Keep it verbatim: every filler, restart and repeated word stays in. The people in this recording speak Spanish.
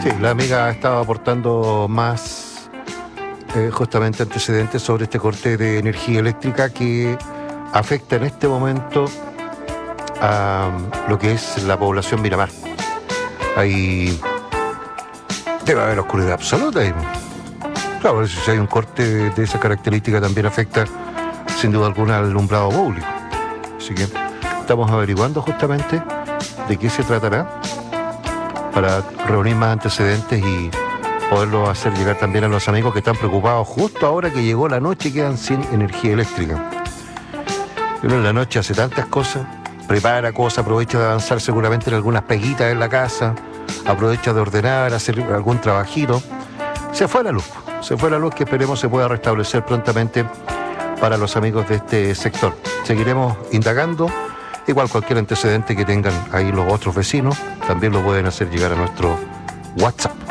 Sí, la amiga ha estado aportando más eh, justamente antecedentes sobre este corte de energía eléctrica que afecta en este momento a lo que es la población Miramar. Ahí debe haber oscuridad absoluta. Y, claro, si hay un corte de, de esa característica también afecta sin duda alguna al alumbrado público. Así que estamos averiguando justamente de qué se tratará para reunir más antecedentes y poderlo hacer llegar también a los amigos que están preocupados justo ahora que llegó la noche y quedan sin energía eléctrica. Uno en la noche hace tantas cosas, prepara cosas, aprovecha de avanzar seguramente en algunas peguitas en la casa, aprovecha de ordenar, hacer algún trabajito. Se fue la luz, se fue la luz que esperemos se pueda restablecer prontamente para los amigos de este sector. Seguiremos indagando. Igual cualquier antecedente que tengan ahí los otros vecinos, también lo pueden hacer llegar a nuestro WhatsApp.